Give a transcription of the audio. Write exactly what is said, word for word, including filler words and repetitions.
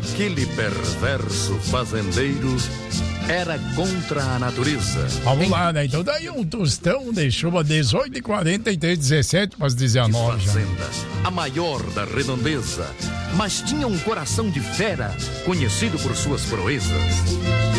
Aquele perverso fazendeiro era contra a natureza. Vamos lá, né? Então daí um tostão deixou a dezoito e quarenta e três, dezessete para as dezenove. Fazenda, a maior da redondeza, mas tinha um coração de fera, conhecido por suas proezas.